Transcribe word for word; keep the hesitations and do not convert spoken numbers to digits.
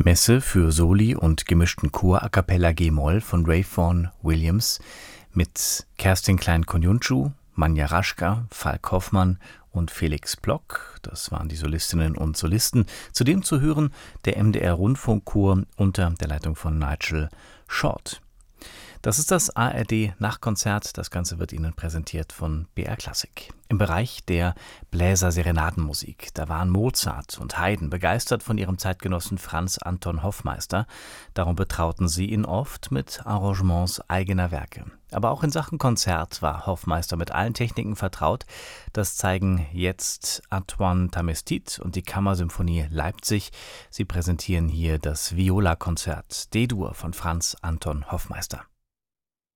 Messe für Soli und gemischten Chor a cappella G-Moll von Ray Vaughan Williams mit Kerstin Klein-Konjunschuh, Manja Raschka, Falk Hoffmann und Felix Block. Das waren die Solistinnen und Solisten. Zudem zu hören der M D R-Rundfunkchor unter der Leitung von Nigel Short. Das ist das A R D-Nachtkonzert. Das Ganze wird Ihnen präsentiert von B R Klassik. Im Bereich der Bläser-Serenadenmusik, da waren Mozart und Haydn begeistert von ihrem Zeitgenossen Franz Anton Hoffmeister. Darum betrauten sie ihn oft mit Arrangements eigener Werke. Aber auch in Sachen Konzert war Hoffmeister mit allen Techniken vertraut. Das zeigen jetzt Antoine Tamestit und die Kammersymphonie Leipzig. Sie präsentieren hier das Viola-Konzert D-Dur von Franz Anton Hoffmeister.